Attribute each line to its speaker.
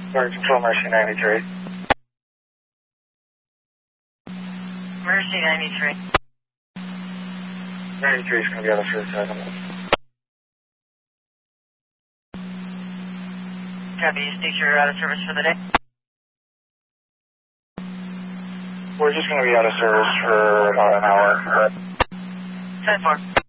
Speaker 1: Bird Control, Mercy 93.
Speaker 2: Mercy 93.
Speaker 1: 93 is going to be out of service.
Speaker 2: Copy, you state you're out of service for the day?
Speaker 1: We're just going to be out of service for about an hour.
Speaker 2: 10-4.